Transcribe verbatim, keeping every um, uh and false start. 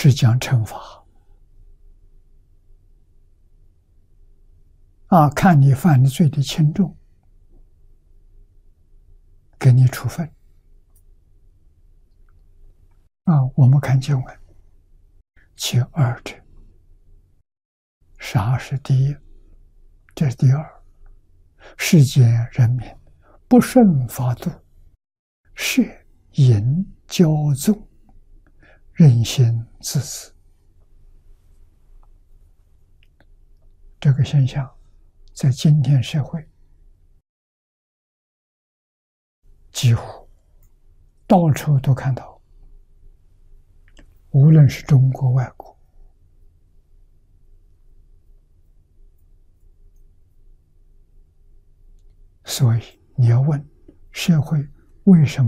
是讲惩罚啊，看你犯的罪的轻重，给你处分啊。我们看经文，其二者，杀是第一，这是第二。世间人民不顺法度，摄淫骄纵，任心自私。这个现象在今天社会几乎到处都看到，无论是中国外国。所以你要问社会为什么